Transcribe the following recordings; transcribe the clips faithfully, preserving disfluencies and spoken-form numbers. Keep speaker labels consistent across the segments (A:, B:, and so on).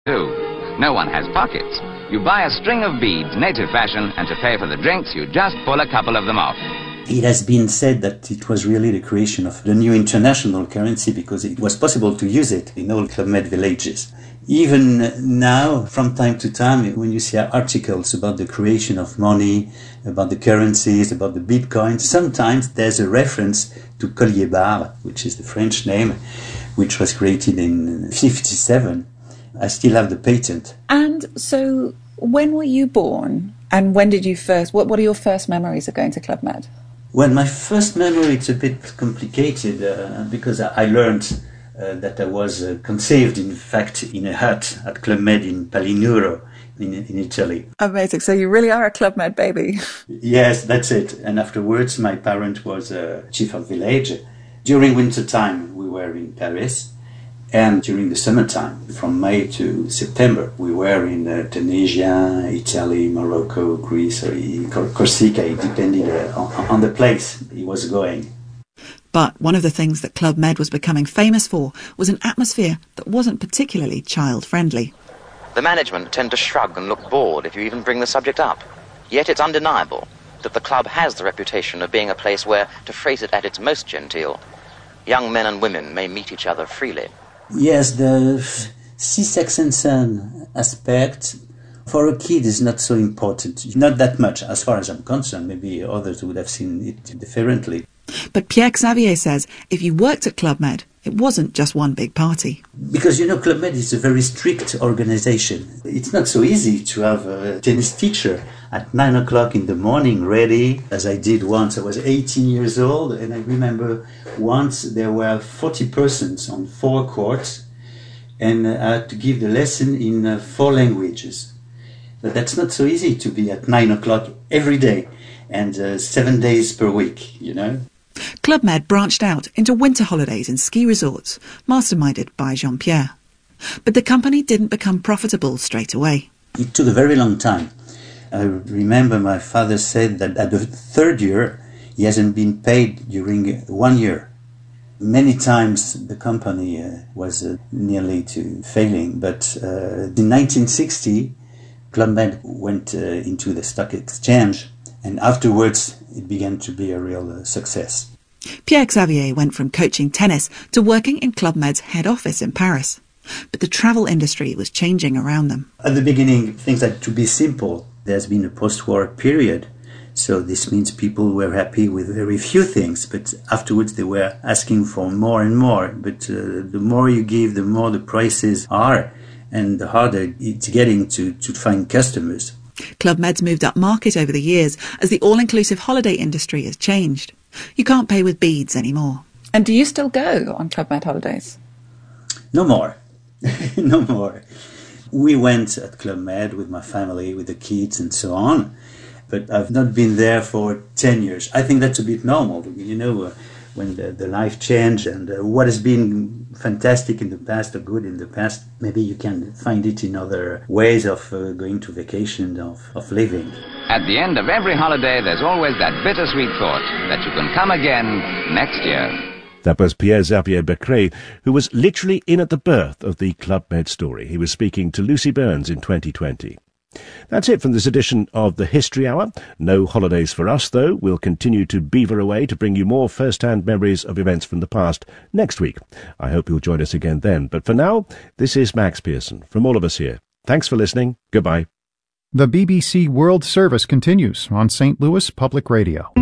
A: Two. No one has pockets. You buy a string of beads, native fashion, and to pay for the drinks, you just pull a couple of them off.
B: It has been said that it was really the creation of the new international currency because it was possible to use it in all Club Med villages. Even now, from time to time, when you see articles about the creation of money, about the currencies, about the Bitcoin, sometimes there's a reference to Collier Bar, which is the French name, which was created in fifty-seven. I still have the patent.
C: And so, when were you born? And when did you first, what, what are your first memories of going to Club Med?
B: Well, my first memory, it's a bit complicated uh, because I learned uh, that I was uh, conceived, in fact, in a hut at Club Med in Palinuro, in, in Italy.
C: Amazing. So you really are a Club Med baby.
B: Yes, that's it. And afterwards, my parent was uh, chief of village. During winter time, we were in Paris. And during the summertime, from May to September, we were in uh, Tunisia, Italy, Morocco, Greece, or Corsica. It depended uh, on, on the place he was going.
D: But one of the things that Club Med was becoming famous for was an atmosphere that wasn't particularly child-friendly.
E: The management tend to shrug and look bored if you even bring the subject up. Yet it's undeniable that the club has the reputation of being a place where, to phrase it at its most genteel, young men and women may meet each other freely.
B: Yes, the see sex and son aspect for a kid is not so important. Not that much, as far as I'm concerned. Maybe others would have seen it differently.
D: But Pierre Xavier says if you worked at Club Med, it wasn't just one big party.
B: Because, you know, Club Med is a very strict organization. It's not so easy to have a tennis teacher at nine o'clock in the morning ready, as I did once. I was eighteen years old, and I remember once there were forty persons on four courts, and I had to give the lesson in uh, four languages. But that's not so easy to be at nine o'clock every day, and uh, seven days per week, you know.
D: Club Med branched out into winter holidays and ski resorts, masterminded by Jean-Pierre. But the company didn't become profitable straight away.
B: It took a very long time. I remember my father said that at the third year, he hasn't been paid during one year. Many times the company uh, was uh, nearly to failing, but uh, in nineteen sixty, Club Med went uh, into the stock exchange, and afterwards it began to be a real uh, success.
D: Pierre Xavier went from coaching tennis to working in Club Med's head office in Paris. But the travel industry was changing around them.
B: At the beginning, things had to be simple. There's been a post-war period, so this means people were happy with very few things, but afterwards they were asking for more and more. But uh, the more you give, the more the prices are, and the harder it's getting to, to find customers.
D: Club Med's moved up market over the years as the all-inclusive holiday industry has changed. You can't pay with beads anymore.
C: And do you still go on Club Med holidays?
B: No more. No more. We went at Club Med with my family, with the kids and so on, but I've not been there for ten years. I think that's a bit normal, you know, uh, when the, the life changed, and uh, what has been fantastic in the past or good in the past, maybe you can find it in other ways of uh, going to vacation, of, of living.
A: At the end of every holiday, there's always that bittersweet thought that you can come again next year.
F: That was Pierre Xavier Becret, who was literally in at the birth of the Club Med story. He was speaking to Lucy Burns in twenty twenty. That's it from this edition of the History Hour. No holidays for us, though. We'll continue to beaver away to bring you more first-hand memories of events from the past next week. I hope you'll join us again then. But for now, this is Max Pearson from all of us here. Thanks for listening. Goodbye.
G: The B B C World Service continues on Saint Louis Public Radio.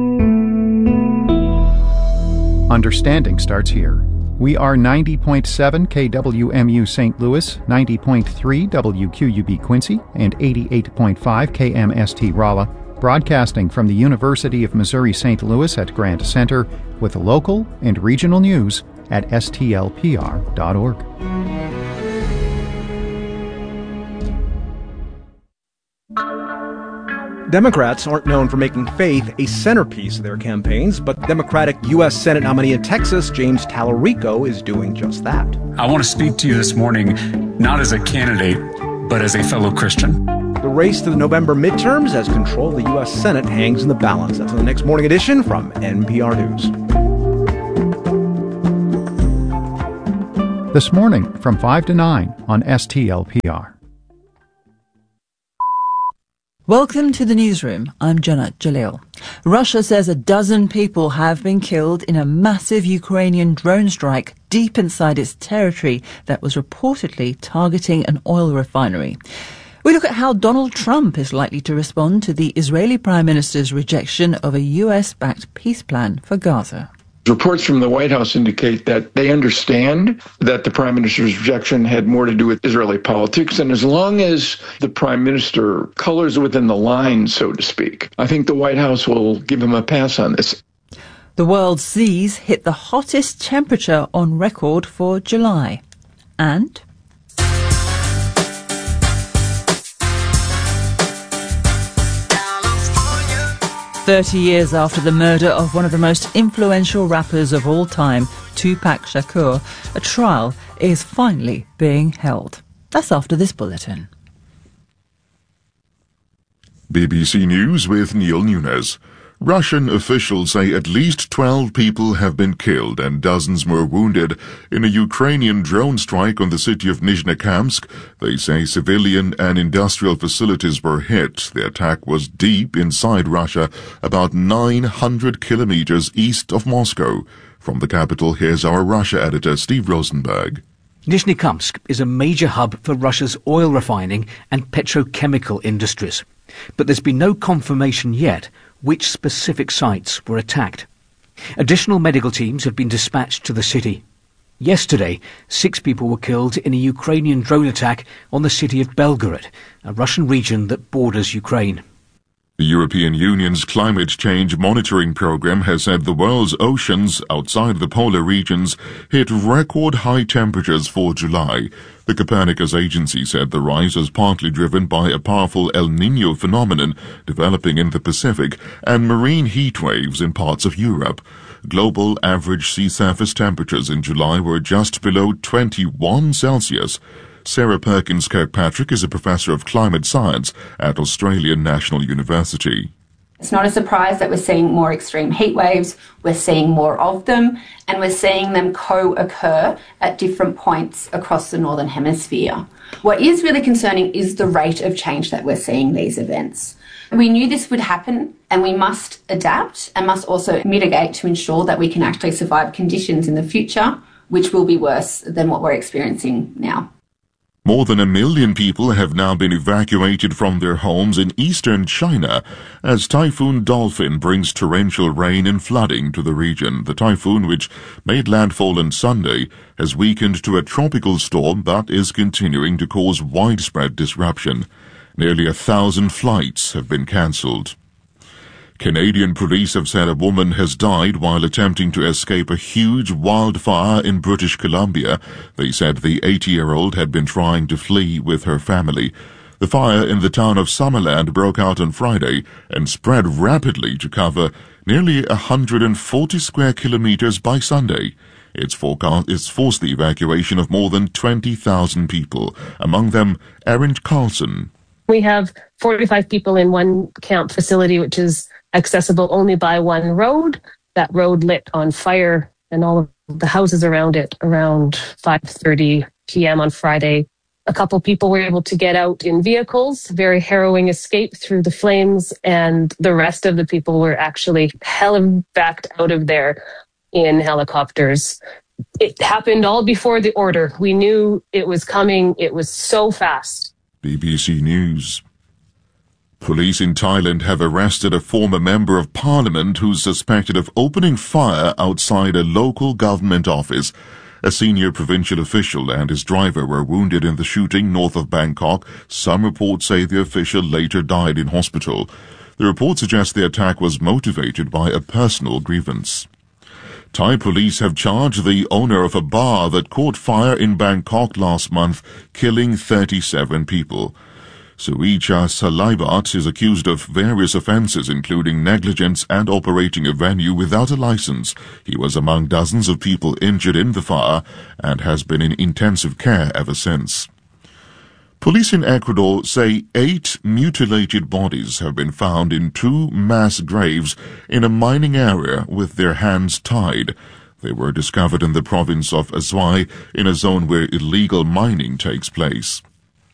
G: Understanding starts here. We are ninety point seven K W M U Saint Louis, ninety point three W Q U B Quincy, and eighty-eight point five K M S T Rolla, broadcasting from the University of Missouri Saint Louis at Grant Center, with local and regional news at S T L P R dot org.
H: Democrats aren't known for making faith a centerpiece of their campaigns, but Democratic U S Senate nominee in Texas, James Tallarico, is doing just that.
I: I want to speak to you this morning, not as a candidate, but as a fellow Christian.
H: The race to the November midterms as control of the U S Senate hangs in the balance. That's in the next morning edition from N P R News.
G: This morning from five to nine on S T L P R.
J: Welcome to the newsroom. I'm Janet Jalil. Russia says a dozen people have been killed in a massive Ukrainian drone strike deep inside its territory that was reportedly targeting an oil refinery. We look at how Donald Trump is likely to respond to the Israeli Prime Minister's rejection of a U S-backed peace plan for Gaza.
K: Reports from the White House indicate that they understand that the Prime Minister's rejection had more to do with Israeli politics, and as long as the Prime Minister colors within the line, so to speak, I think the White House will give him a pass on this.
J: The world's seas hit the hottest temperature on record for July. And Thirty years after the murder of one of the most influential rappers of all time, Tupac Shakur, a trial is finally being held. That's after this bulletin.
L: B B C News with Neil Nunes. Russian officials say at least twelve people have been killed and dozens more wounded in a Ukrainian drone strike on the city of Nizhnekamsk. They say civilian and industrial facilities were hit. The attack was deep inside Russia, about nine hundred kilometers east of Moscow. From the capital, here's our Russia editor, Steve Rosenberg.
M: Nizhnekamsk is a major hub for Russia's oil refining and petrochemical industries. But there's been no confirmation yet which specific sites were attacked. Additional medical teams have been dispatched to the city. Yesterday, six people were killed in a Ukrainian drone attack on the city of Belgorod, a Russian region that borders Ukraine.
L: The European Union's climate change monitoring program has said the world's oceans outside the polar regions hit record high temperatures for July. The Copernicus agency said the rise was partly driven by a powerful El Niño phenomenon developing in the Pacific and marine heat waves in parts of Europe. Global average sea surface temperatures in July were just below twenty-one Celsius. Sarah Perkins Kirkpatrick is a professor of climate science at Australian National University.
N: It's not a surprise that we're seeing more extreme heat waves, we're seeing more of them, and we're seeing them co-occur at different points across the Northern Hemisphere. What is really concerning is the rate of change that we're seeing these events. We knew this would happen, and we must adapt and must also mitigate to ensure that we can actually survive conditions in the future, which will be worse than what we're experiencing now.
L: More than a million people have now been evacuated from their homes in eastern China as Typhoon Dolphin brings torrential rain and flooding to the region. The typhoon, which made landfall on Sunday, has weakened to a tropical storm but is continuing to cause widespread disruption. Nearly a thousand flights have been cancelled. Canadian police have said a woman has died while attempting to escape a huge wildfire in British Columbia. They said the eighty-year-old had been trying to flee with her family. The fire in the town of Summerland broke out on Friday and spread rapidly to cover nearly one hundred forty square kilometers by Sunday. It's, forecast, it's forced the evacuation of more than twenty thousand people, among them Erin Carlson.
O: We have forty-five people in one camp facility, which is accessible only by one road. That road lit on fire, and all of the houses around it around five thirty p.m. on Friday. A couple people were able to get out in vehicles, very harrowing escape through the flames, and the rest of the people were actually helivacked out of there in helicopters. It happened all before the order. We knew it was coming. It was so fast.
L: B B C News. Police in Thailand have arrested a former member of parliament who's suspected of opening fire outside a local government office. A senior provincial official and his driver were wounded in the shooting north of Bangkok. Some reports say the official later died in hospital. The report suggests the attack was motivated by a personal grievance. Thai police have charged the owner of a bar that caught fire in Bangkok last month, killing thirty-seven people. Suicha Salaibat is accused of various offences, including negligence and operating a venue without a licence. He was among dozens of people injured in the fire and has been in intensive care ever since. Police in Ecuador say eight mutilated bodies have been found in two mass graves in a mining area with their hands tied. They were discovered in the province of Azwai, in a zone where illegal mining takes place.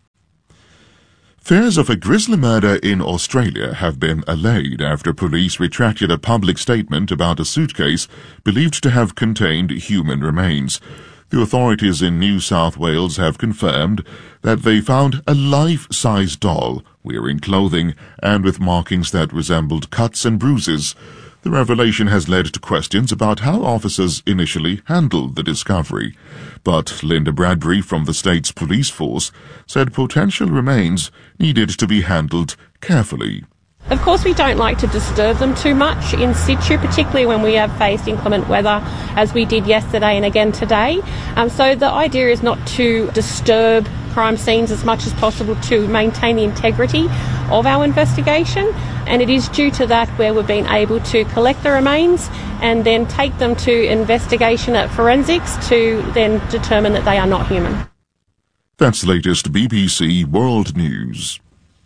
L: Fears of a grisly murder in Australia have been allayed after police retracted a public statement about a suitcase believed to have contained human remains. The authorities in New South Wales have confirmed that they found a life-size doll wearing clothing and with markings that resembled cuts and bruises. The revelation has led to questions about how officers initially handled the discovery. But Linda Bradbury from the state's police force said potential remains needed to be handled carefully.
P: Of course, we don't like to disturb them too much in situ, particularly when we have faced inclement weather, as we did yesterday and again today. Um, so the idea is not to disturb crime scenes as much as possible, to maintain the integrity of our investigation. And it is due to that where we've been able to collect the remains and then take them to investigation at forensics to then determine that they are not human.
L: That's the latest B B C World News.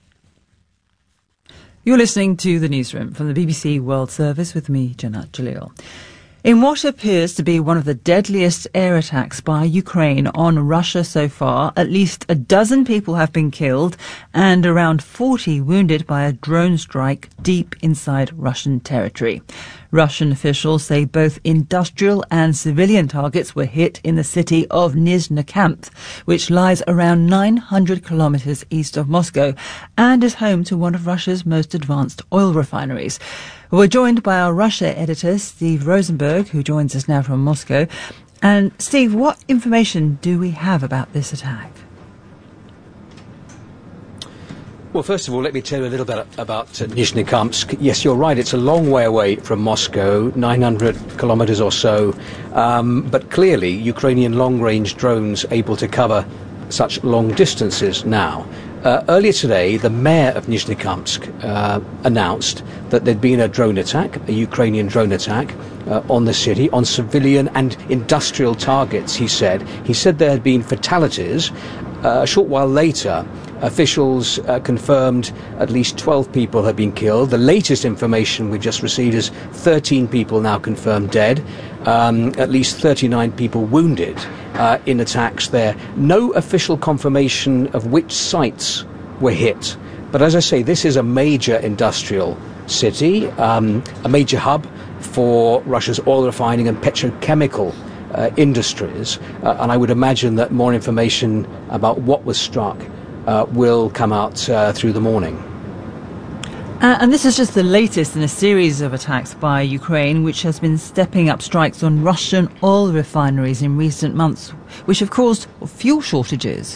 J: You're listening to The Newsroom from the B B C World Service with me, Jannat Jalil. In what appears to be one of the deadliest air attacks by Ukraine on Russia so far, at least a dozen people have been killed and around forty wounded by a drone strike deep inside Russian territory. Russian officials say both industrial and civilian targets were hit in the city of Nizhny, which lies around nine hundred kilometers east of Moscow and is home to one of Russia's most advanced oil refineries. We're joined by our Russia editor, Steve Rosenberg, who joins us now from Moscow. And Steve, what information do we have about this attack?
M: Well, first of all, let me tell you a little bit about uh, Nizhny. Yes, you're right, it's a long way away from Moscow, nine hundred kilometers or so, um, but clearly Ukrainian long-range drones able to cover such long distances now. Uh, earlier today, the mayor of Nizhny uh, announced that there'd been a drone attack, a Ukrainian drone attack, uh, on the city, on civilian and industrial targets, he said. He said there had been fatalities. Uh, a short while later, officials uh, confirmed at least twelve people had been killed. The latest information we've just received is thirteen people now confirmed dead, um, at least thirty-nine people wounded uh, in attacks there. No official confirmation of which sites were hit. But as I say, this is a major industrial city, um, a major hub for Russia's oil refining and petrochemical uh, industries. Uh, and I would imagine that more information about what was struck Uh, will come out uh, through the morning.
J: Uh, and this is just the latest in a series of attacks by Ukraine, which has been stepping up strikes on Russian oil refineries in recent months, which have caused fuel shortages.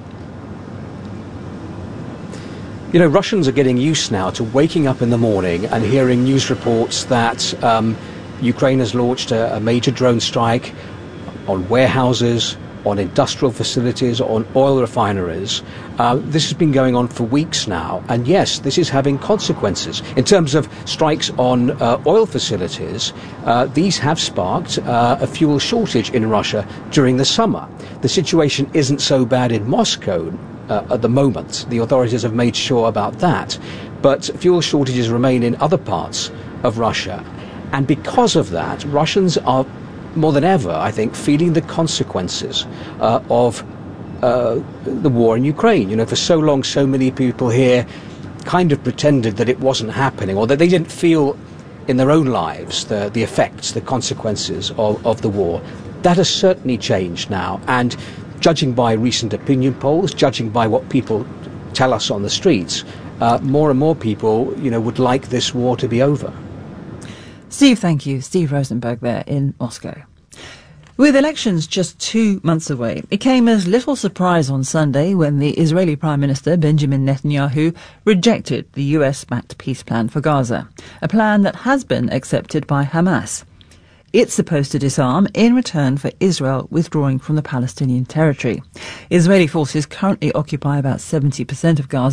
M: You know, Russians are getting used now to waking up in the morning and hearing news reports that um, Ukraine has launched a, a major drone strike on warehouses, on industrial facilities, on oil refineries. Uh, this has been going on for weeks now, and yes, this is having consequences. In terms of strikes on uh, oil facilities, uh, these have sparked uh, a fuel shortage in Russia during the summer. The situation isn't so bad in Moscow uh, at the moment. The authorities have made sure about that. But fuel shortages remain in other parts of Russia. And because of that, Russians are more than ever, I think, feeling the consequences uh, of uh, the war in Ukraine. You know, for so long, so many people here kind of pretended that it wasn't happening, or that they didn't feel in their own lives the, the effects, the consequences of, of the war. That has certainly changed now. And judging by recent opinion polls, judging by what people tell us on the streets, uh, more and more people, you know, would like this war to be over.
J: Steve, thank you. Steve Rosenberg there in Moscow. With elections just two months away, it came as little surprise on Sunday when the Israeli Prime Minister Benjamin Netanyahu rejected the U S-backed peace plan for Gaza, a plan that has been accepted by Hamas. It's supposed to disarm in return for Israel withdrawing from the Palestinian territory. Israeli forces currently occupy about seventy percent of Gaza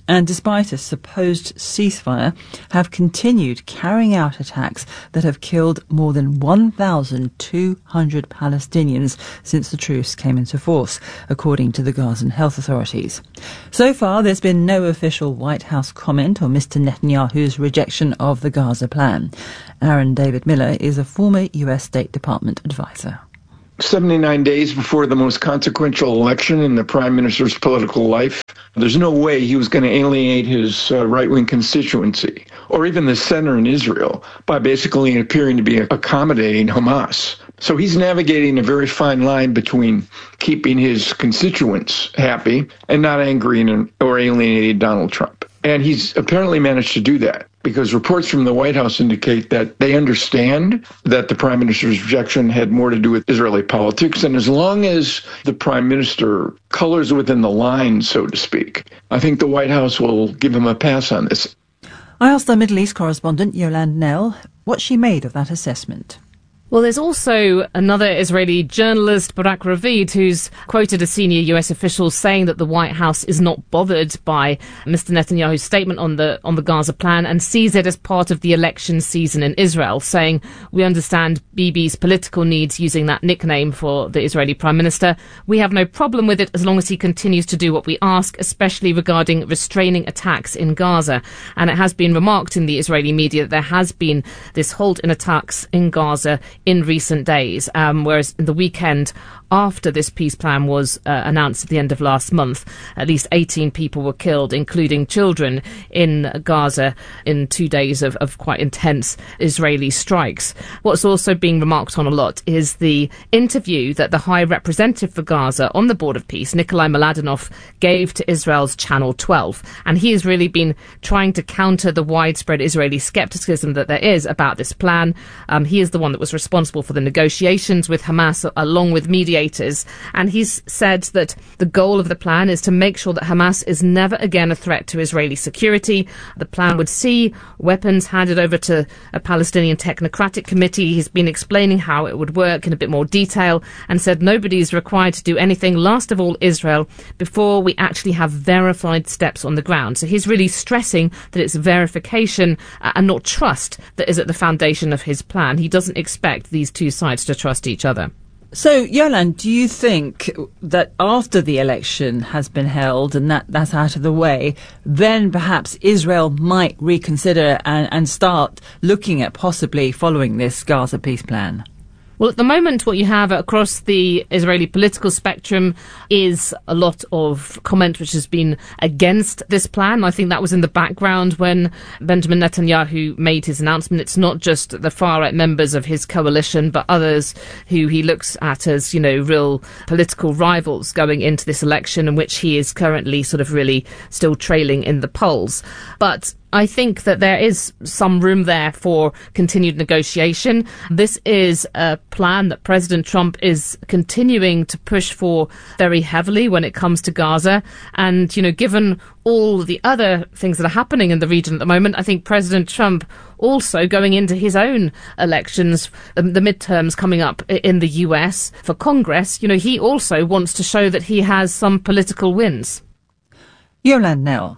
J: and despite a supposed ceasefire, have continued carrying out attacks that have killed more than one thousand two hundred Palestinians since the truce came into force, according to the Gazan health authorities. So far, there's been no official White House comment on Mister Netanyahu's rejection of the Gaza plan. Aaron David Miller is a former U S State Department advisor.
K: seventy-nine days before the most consequential election in the prime minister's political life, there's no way he was going to alienate his uh, right-wing constituency, or even the center in Israel, by basically appearing to be accommodating Hamas. So he's navigating a very fine line between keeping his constituents happy and not angering or alienating Donald Trump. And he's apparently managed to do that, because reports from the White House indicate that they understand that the prime minister's rejection had more to do with Israeli politics. And as long as the prime minister colors within the line, so to speak, I think the White House will give him a pass on this.
J: I asked our Middle East correspondent, Yolande Knell, what she made of that assessment.
Q: Well, there's also another Israeli journalist, Barak Ravid, who's quoted a senior U S official saying that the White House is not bothered by Mister Netanyahu's statement on the on the Gaza plan and sees it as part of the election season in Israel, saying, "We understand Bibi's political needs," using that nickname for the Israeli Prime Minister. "We have no problem with it as long as he continues to do what we ask, especially regarding restraining attacks in Gaza." And it has been remarked in the Israeli media that there has been this halt in attacks in Gaza in recent days, um, whereas in the weekend after this peace plan was uh, announced at the end of last month, at least eighteen people were killed, including children, in Gaza in two days of, of quite intense Israeli strikes. What's also being remarked on a lot is the interview that the High Representative for Gaza on the Board of Peace, Nikolai Mladenov, gave to Israel's Channel twelve. And he has really been trying to counter the widespread Israeli skepticism that there is about this plan. Um, he is the one that was responsible for the negotiations with Hamas, along with mediators. And he's said that the goal of the plan is to make sure that Hamas is never again a threat to Israeli security. The plan would see weapons handed over to a Palestinian technocratic committee. He's been explaining how it would work in a bit more detail and said nobody is required to do anything, last of all Israel, before we actually have verified steps on the ground. So he's really stressing that it's verification uh, and not trust that is at the foundation of his plan. He doesn't expect these two sides to trust each other.
J: So, Yolande, do you think that after the election has been held and that, that's out of the way, then perhaps Israel might reconsider and, and start looking at possibly following this Gaza peace plan?
Q: Well, at the moment, what you have across the Israeli political spectrum is a lot of comment which has been against this plan. I think that was in the background when Benjamin Netanyahu made his announcement. It's not just the far-right members of his coalition, but others who he looks at as, you know, real political rivals going into this election, in which he is currently sort of really still trailing in the polls. But I think that there is some room there for continued negotiation. This is a plan that President Trump is continuing to push for very heavily when it comes to Gaza. And, you know, given all the other things that are happening in the region at the moment, I think President Trump also going into his own elections, the midterms coming up in the U S for Congress, you know, he also wants to show that he has some political wins.
J: Yolande Knell.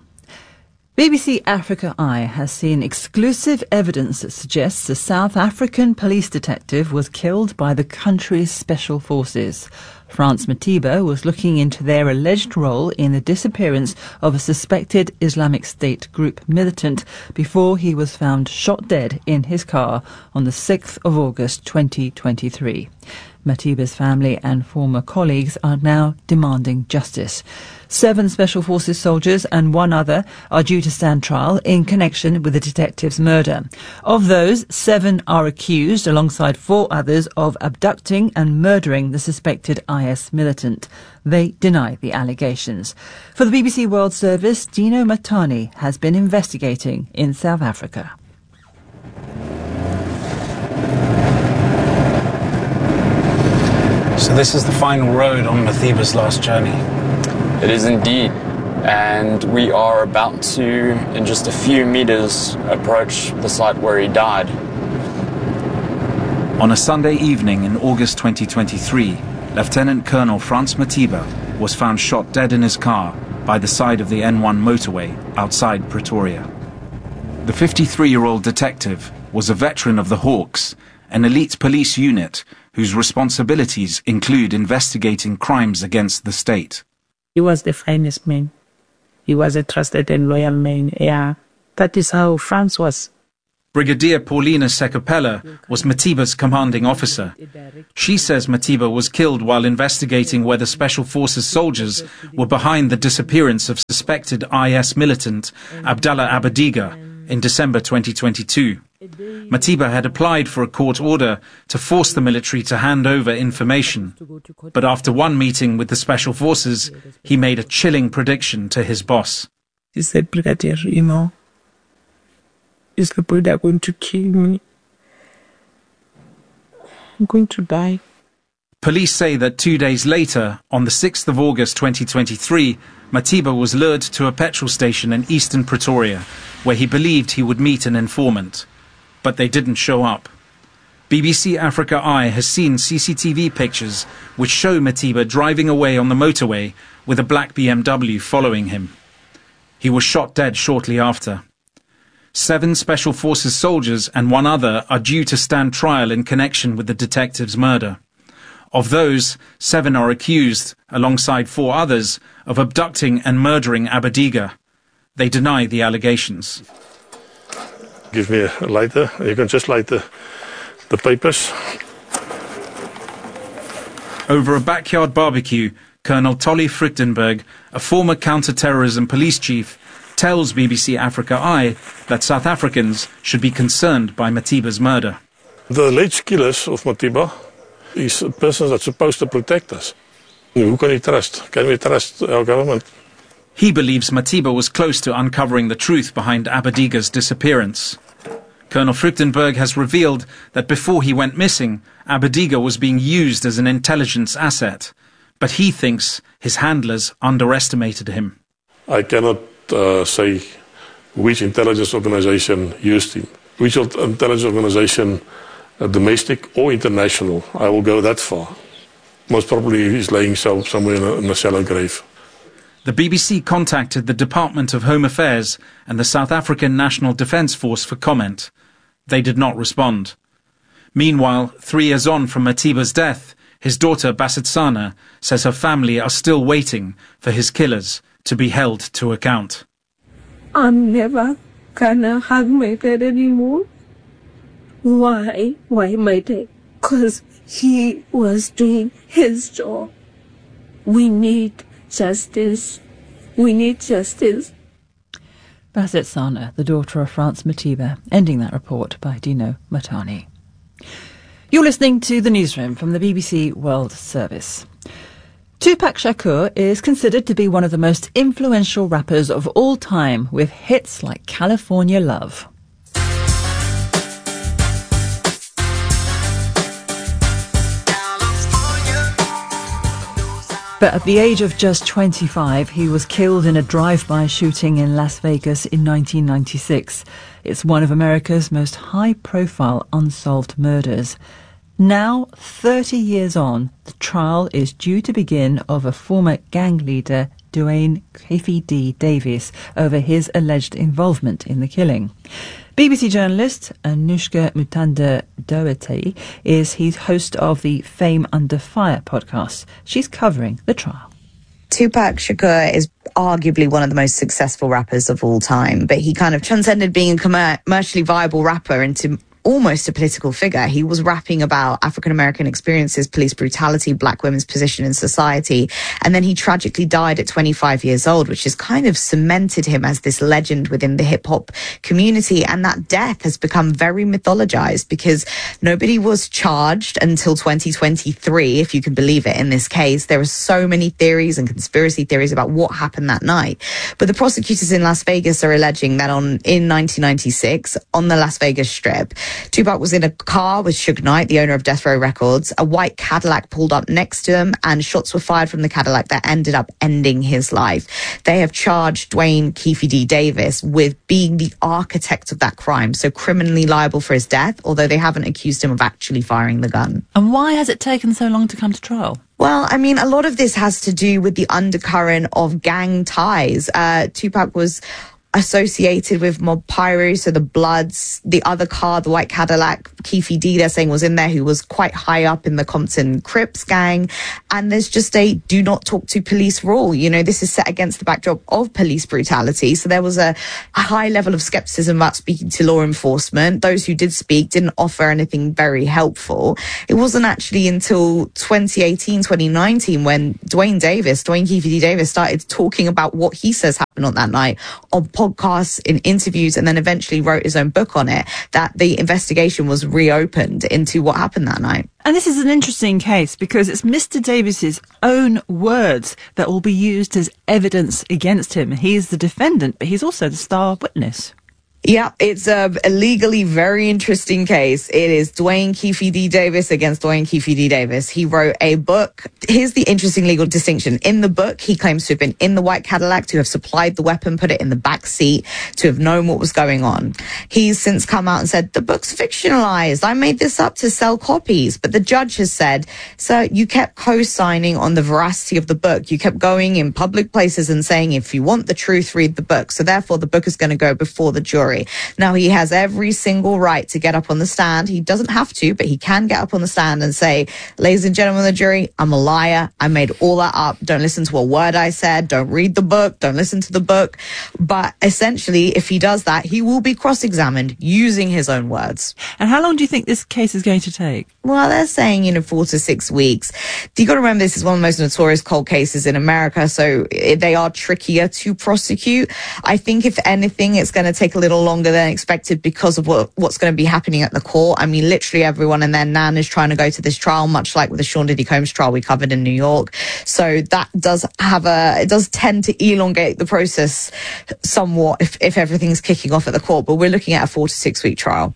J: B B C Africa Eye has seen exclusive evidence that suggests a South African police detective was killed by the country's special forces. Frans Matiba was looking into their alleged role in the disappearance of a suspected Islamic State group militant before he was found shot dead in his car on the sixth of August twenty twenty-three. Matiba's family and former colleagues are now demanding justice. Seven Special Forces soldiers and one other are due to stand trial in connection with the detective's murder. Of those, seven are accused, alongside four others, of abducting and murdering the suspected I S militant. They deny the allegations. For the B B C World Service, Dino Matani has been investigating in South Africa.
R: So this is the final road on Matiba's last journey.
S: It is indeed, and we are about to, in just a few meters, approach the site where he died.
T: On a Sunday evening in August twenty twenty-three, Lieutenant Colonel Frans Matiba was found shot dead in his car by the side of the N one motorway outside Pretoria. The fifty-three-year-old detective was a veteran of the Hawks, an elite police unit whose responsibilities include investigating crimes against the state.
U: He was the finest man. He was a trusted and loyal man. Yeah, that is how France was.
T: Brigadier Paulina Sekopela was Matiba's commanding officer. She says Matiba was killed while investigating whether Special Forces soldiers were behind the disappearance of suspected I S militant Abdallah Abadiga in December twenty twenty-two. Matiba had applied for a court order to force the military to hand over information. But after one meeting with the Special Forces, he made a chilling prediction to his boss.
U: He said, Brigadier, you know, these people, they're going to kill me. I'm going to die.
T: Police say that two days later, on the sixth of August twenty twenty-three, Matiba was lured to a petrol station in eastern Pretoria, where he believed he would meet an informant. But they didn't show up. B B C Africa Eye has seen C C T V pictures which show Matiba driving away on the motorway with a black B M W following him. He was shot dead shortly after. Seven Special Forces soldiers and one other are due to stand trial in connection with the detective's murder. Of those, seven are accused, alongside four others, of abducting and murdering Abadiga. They deny the allegations.
V: Give me a lighter. You can just light the, the papers.
T: Over a backyard barbecue, Colonel Tolly Fruchtenberg, a former counter-terrorism police chief, tells B B C Africa Eye that South Africans should be concerned by Matiba's murder.
V: The alleged killers of Matiba is a person that's supposed to protect us. Who can we trust? Can we trust our government?
T: He believes Matiba was close to uncovering the truth behind Abadiga's disappearance. Colonel Fruchtenberg has revealed that before he went missing, Abadiga was being used as an intelligence asset, but he thinks his handlers underestimated him.
V: I cannot uh, say which intelligence organization used him. Which intelligence organization, uh, domestic or international, I will go that far. Most probably he's laying somewhere in a, in a shallow grave.
T: The B B C contacted the Department of Home Affairs and the South African National Defence Force for comment. They did not respond. Meanwhile, three years on from Matiba's death, his daughter Basetsana says her family are still waiting for his killers to be held to account.
U: I'm never gonna hug my dad anymore. Why? Why my dad? Because he was doing his job. We need justice. We need justice.
J: Basetsana, the daughter of France Matiba, ending that report by Dino Matani. You're listening to The Newsroom from the B B C World Service. Tupac Shakur is considered to be one of the most influential rappers of all time, with hits like California Love. But at the age of just twenty-five, he was killed in a drive-by shooting in Las Vegas in nineteen ninety-six. It's one of America's most high-profile unsolved murders. Now, thirty years on, the trial is due to begin of a former gang leader, Dwayne Keefe D. Davis, over his alleged involvement in the killing. B B C journalist Anushka Mutanda-Doherty is his host of the Fame Under Fire podcast. She's covering the trial.
W: Tupac Shakur is arguably one of the most successful rappers of all time, but he kind of transcended being a commercially viable rapper into almost a political figure. He was rapping about African-American experiences, police brutality, black women's position in society. And then he tragically died at twenty-five years old, which has kind of cemented him as this legend within the hip-hop community. And that death has become very mythologized because nobody was charged until twenty twenty-three, if you can believe it, in this case. There are so many theories and conspiracy theories about what happened that night. But the prosecutors in Las Vegas are alleging that on in nineteen ninety-six, on the Las Vegas Strip, Tupac was in a car with Suge Knight, the owner of Death Row Records. A white Cadillac pulled up next to him and shots were fired from the Cadillac that ended up ending his life. They have charged Dwayne Keefe D. Davis with being the architect of that crime, so criminally liable for his death, although they haven't accused him of actually firing the gun.
J: And why has it taken so long to come to trial?
W: Well, I mean, a lot of this has to do with the undercurrent of gang ties. Uh, Tupac was associated with Mob Pyro, so the Bloods, the other car, the white Cadillac, Keefe D, they're saying was in there, who was quite high up in the Compton Crips gang. And there's just a do not talk to police rule. You know, this is set against the backdrop of police brutality. So there was a, a high level of skepticism about speaking to law enforcement. Those who did speak didn't offer anything very helpful. It wasn't actually until twenty eighteen, twenty nineteen when Dwayne Davis, Dwayne Keefe D Davis started talking about what he says happened on that night on podcasts, in interviews, and then eventually wrote his own book on it, that the investigation was reopened into what happened that night.
J: And this is an interesting case because it's Mister Davis's own words that will be used as evidence against him. He's the defendant, but he's also the star witness.
W: Yeah, it's a, a legally very interesting case. It is Dwayne Keefe D Davis against Dwayne Keefe D Davis. He wrote a book. Here's the interesting legal distinction. In the book, he claims to have been in the white Cadillac, to have supplied the weapon, put it in the back seat, to have known what was going on. He's since come out and said, the book's fictionalized. I made this up to sell copies. But the judge has said, sir, you kept co-signing on the veracity of the book. You kept going in public places and saying, if you want the truth, read the book. So therefore, the book is going to go before the jury. Now, he has every single right to get up on the stand. He doesn't have to, but he can get up on the stand and say, ladies and gentlemen of the jury, I'm a liar. I made all that up. Don't listen to a word I said. Don't read the book. Don't listen to the book. But essentially, if he does that, he will be cross-examined using his own words.
J: And how long do you think this case is going to take?
W: Well, they're saying, you know, four to six weeks. You got to remember, this is one of the most notorious cold cases in America, so they are trickier to prosecute. I think, if anything, it's going to take a little longer than expected because of what, what's going to be happening at the court. I mean, literally everyone and their nan is trying to go to this trial, much like with the Sean Diddy Combs trial we covered in New York. So that does have a, it does tend to elongate the process somewhat if, if everything's kicking off at the court. But we're looking at a four to six week trial.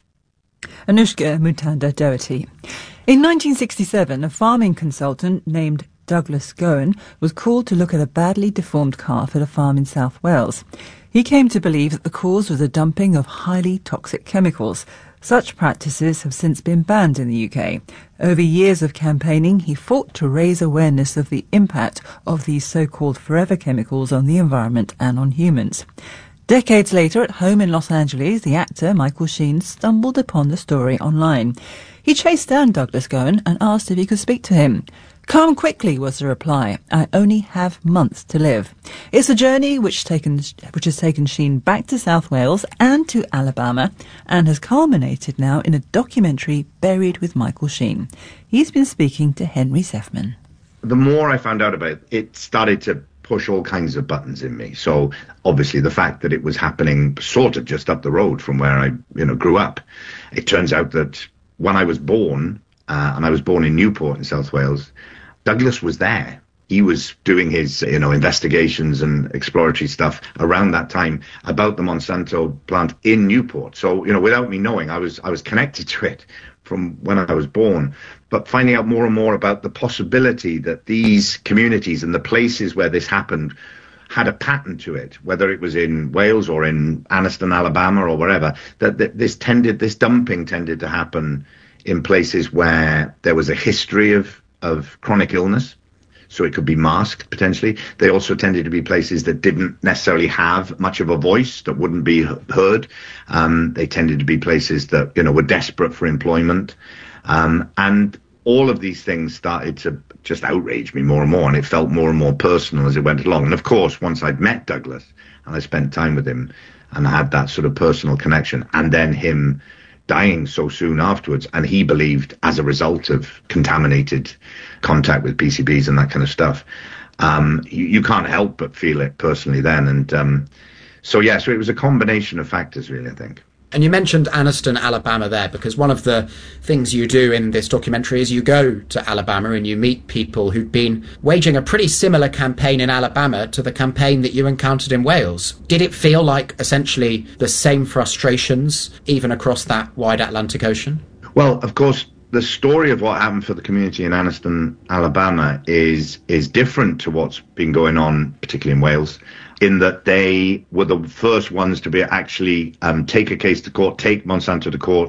J: Anushka Mutanda-Doherty. In nineteen sixty-seven, a farming consultant named Douglas Goen was called to look at a badly deformed calf at a farm in South Wales. He came to believe that the cause was the dumping of highly toxic chemicals. Such practices have since been banned in the U K. Over years of campaigning, he fought to raise awareness of the impact of these so-called forever chemicals on the environment and on humans. Decades later, at home in Los Angeles, the actor Michael Sheen stumbled upon the story online. He chased down Douglas Goen and asked if he could speak to him. Come quickly, was the reply. I only have months to live. It's a journey which, taken, which has taken Sheen back to South Wales and to Alabama and has culminated now in a documentary, Buried with Michael Sheen. He's been speaking to Henry Sefman.
C: The more I found out about it, it started to push all kinds of buttons in me. So obviously the fact that it was happening sort of just up the road from where I, you know, grew up. It turns out that when I was born, uh, and I was born in Newport in South Wales, Douglas was there. He was doing his, you know, investigations and exploratory stuff around that time about the Monsanto plant in Newport. So, you know, without me knowing, I was I was connected to it from when I was born. But finding out more and more about the possibility that these communities and the places where this happened had a pattern to it, whether it was in Wales or in Anniston, Alabama, or wherever, that, that this tended, this dumping tended to happen in places where there was a history of of chronic illness, so it could be masked potentially. They also tended to be places that didn't necessarily have much of a voice, that wouldn't be heard. Um, they tended to be places that, you know, were desperate for employment. Um, and all of these things started to just outrage me more and more, and it felt more and more personal as it went along. And of course, once I'd met Douglas and I spent time with him and I had that sort of personal connection, and then him dying so soon afterwards, and he believed as a result of contaminated contact with P C Bs and that kind of stuff, um, you, you can't help but feel it personally then. And um, so, yeah, so it was a combination of factors, really, I think.
D: And you mentioned Anniston, Alabama there, because one of the things you do in this documentary is you go to Alabama and you meet people who'd been waging a pretty similar campaign in Alabama to the campaign that you encountered in Wales. Did it feel like essentially the same frustrations even across that wide Atlantic Ocean?
C: Well, of course, the story of what happened for the community in Anniston, Alabama is is different to what's been going on, particularly in Wales, in that they were the first ones to be actually um, take a case to court, take Monsanto to court,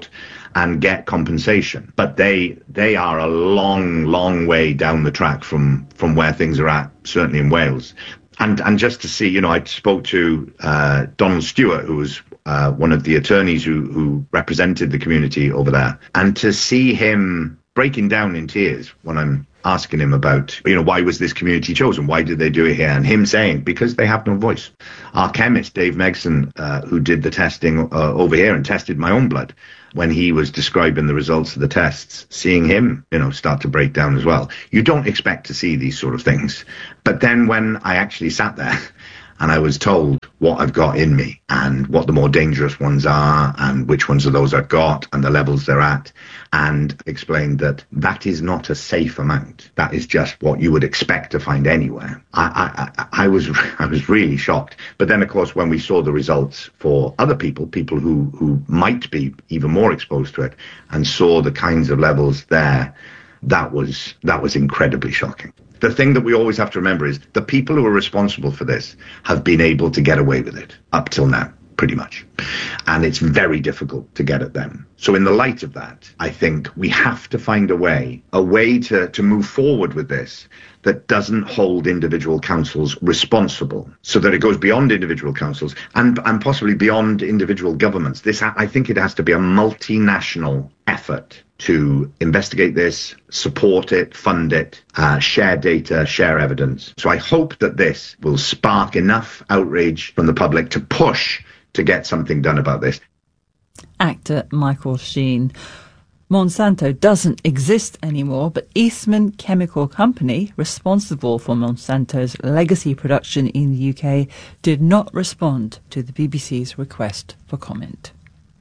C: and get compensation. But they they are a long, long way down the track from, from where things are at, certainly in Wales. And and just to see, you know, I spoke to uh, Donald Stewart, who was uh, one of the attorneys who, who represented the community over there, and to see him breaking down in tears when I'm asking him about, you know, why was this community chosen? Why did they do it here? And him saying, because they have no voice. Our chemist, Dave Megson, uh, who did the testing uh, over here and tested my own blood, when he was describing the results of the tests, seeing him, you know, start to break down as well. You don't expect to see these sort of things. But then when I actually sat there and I was told what I've got in me and what the more dangerous ones are and which ones of those I've got and the levels they're at, and explained that that is not a safe amount. That is just what you would expect to find anywhere. I, I, I was I was really shocked. But then, of course, when we saw the results for other people, people who, who might be even more exposed to it, and saw the kinds of levels there, that was that was incredibly shocking. The thing that we always have to remember is the people who are responsible for this have been able to get away with it up till now, pretty much. And it's very difficult to get at them. So in the light of that, I think we have to find a way, a way to, to move forward with this that doesn't hold individual councils responsible, so that it goes beyond individual councils and, and possibly beyond individual governments. This, I think it has to be a multinational effort to investigate this, support it, fund it, uh, share data, share evidence. So I hope that this will spark enough outrage from the public to push to get something done about this.
J: Actor Michael Sheen. Monsanto doesn't exist anymore, but Eastman Chemical Company, responsible for Monsanto's legacy production in the U K, did not respond to the B B C's request for comment.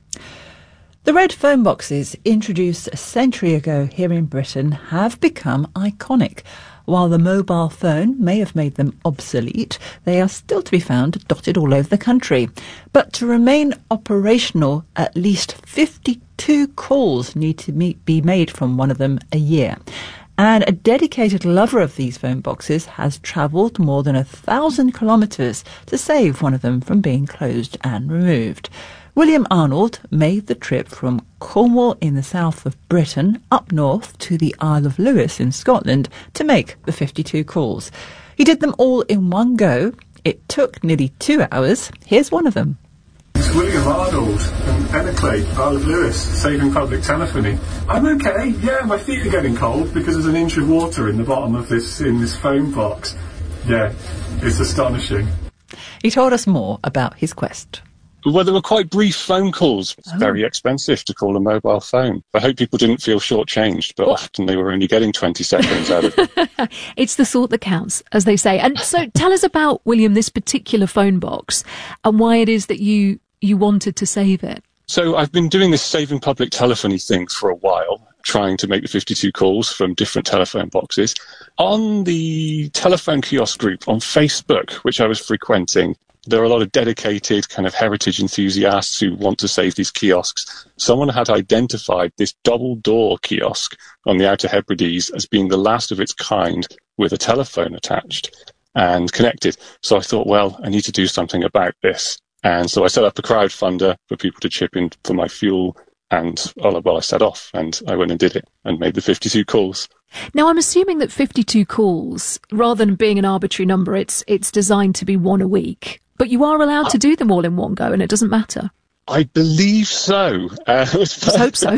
J: The red phone boxes introduced a century ago here in Britain have become iconic. While the mobile phone may have made them obsolete, they are still to be found dotted all over the country. But to remain operational, at least fifty-two calls need to meet, be made from one of them a year. And a dedicated lover of these phone boxes has travelled more than a thousand kilometres to save one of them from being closed and removed. William Arnold made the trip from Cornwall in the south of Britain up north to the Isle of Lewis in Scotland to make the fifty-two calls. He did them all in one go. It took nearly two hours. Here's one of them.
A: It's William Arnold from Enniclay, Isle of Lewis, saving public telephony. I'm okay. Yeah, my feet are getting cold because there's an inch of water in the bottom of this in this phone box. Yeah, it's astonishing.
J: He told us more about his quest.
B: Well, they were quite brief phone calls. It's
J: oh.
B: very expensive to call a mobile phone. I hope people didn't feel shortchanged, but what? Often they were only getting twenty seconds out of it.
E: It's the thought that counts, as they say. And so tell us about, William, this particular phone box and why it is that you, you wanted to save it.
B: So I've been doing this saving public telephony thing for a while, trying to make the fifty-two calls from different telephone boxes. On the telephone kiosk group on Facebook, which I was frequenting, there are a lot of dedicated kind of heritage enthusiasts who want to save these kiosks. Someone had identified this double door kiosk on the Outer Hebrides as being the last of its kind with a telephone attached and connected. So I thought, well, I need to do something about this. And so I set up a crowdfunder for people to chip in for my fuel. And, well, I set off and I went and did it and made the fifty-two calls.
E: Now, I'm assuming that fifty-two calls, rather than being an arbitrary number, it's it's designed to be one a week. But you are allowed to do them all in one go, and it doesn't matter.
B: I believe so. Uh,
E: Let's hope so.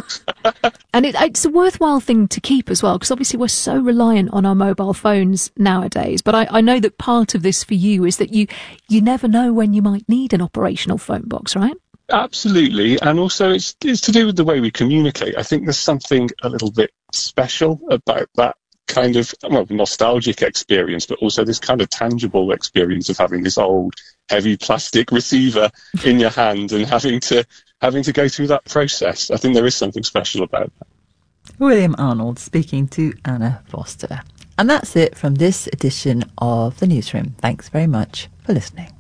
E: And it, it's a worthwhile thing to keep as well, because obviously we're so reliant on our mobile phones nowadays. But I, I know that part of this for you is that you, you never know when you might need an operational phone box, right?
B: Absolutely. And also it's, it's to do with the way we communicate. I think there's something a little bit special about that kind of, well, nostalgic experience, but also this kind of tangible experience of having this old, heavy plastic receiver in your hand and having to having to go through that process. I think there is something special about that.
J: William Arnold speaking to Anna Foster. And that's it from this edition of The Newsroom. Thanks very much for listening.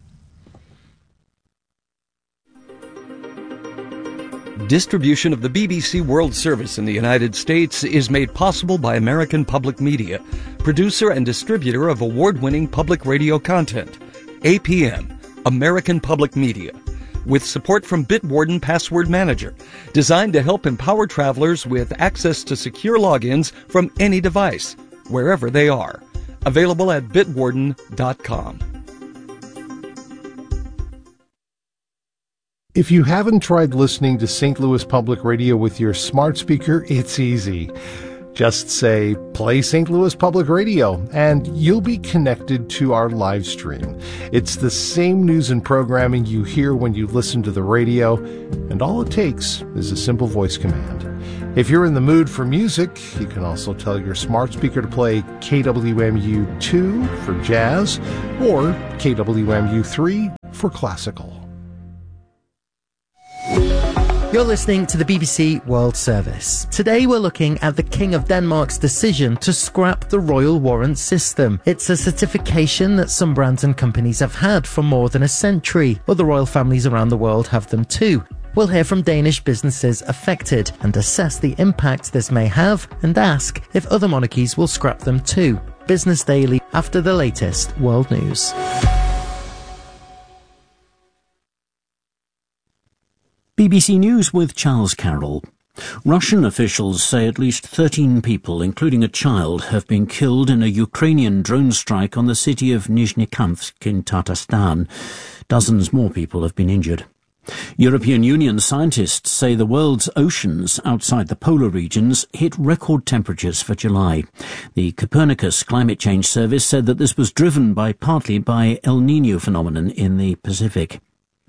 X: Distribution of the B B C World Service in the United States is made possible by American Public Media, producer and distributor of award-winning public radio content. A P M, American Public Media. with support from Bitwarden Password Manager, designed to help empower travelers with access to secure logins from any device, wherever they are. Available at bitwarden dot com.
F: If you haven't tried listening to Saint Louis Public Radio with your smart speaker, it's easy. Just say, play Saint Louis Public Radio, and you'll be connected to our live stream. It's the same news and programming you hear when you listen to the radio, and all it takes is a simple voice command. If you're in the mood for music, you can also tell your smart speaker to play K W M U two for jazz or K W M U three for classical.
G: You're listening to the B B C World Service. Today we're looking at the King of Denmark's decision to scrap the Royal Warrant System. It's a certification that some brands and companies have had for more than a century. Other royal families around the world have them too. We'll hear from Danish businesses affected and assess the impact this may have and ask if other monarchies will scrap them too. Business Daily after the latest world news.
H: B B C News with Charles Carroll. Russian officials say at least thirteen people, including a child, have been killed in a Ukrainian drone strike on the city of Nizhnekamsk in Tatarstan. Dozens more people have been injured. European Union scientists say the world's oceans outside the polar regions hit record temperatures for July. The Copernicus Climate Change Service said that this was driven by partly by El Niño phenomenon in the Pacific.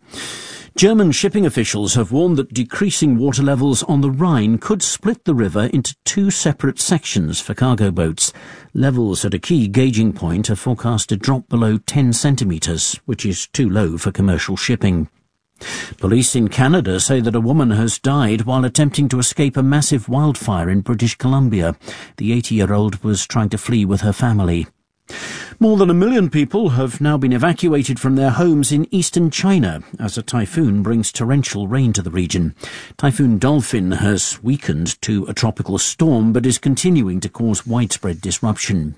H: German shipping officials have warned that decreasing water levels on the Rhine could split the river into two separate sections for cargo boats. Levels at a key gauging point are forecast to drop below ten centimetres, which is too low for commercial shipping. Police in Canada say that a woman has died while attempting to escape a massive wildfire in British Columbia. The eighty-year-old was trying to flee with her family. More than a million people have now been evacuated from their homes in eastern China as a typhoon brings torrential rain to the region. Typhoon Dolphin has weakened to a tropical storm but is continuing to cause widespread disruption.